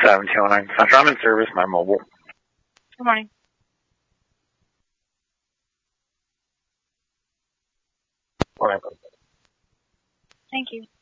1709 Central. I'm in service, my mobile. Good morning. Morning. Thank you.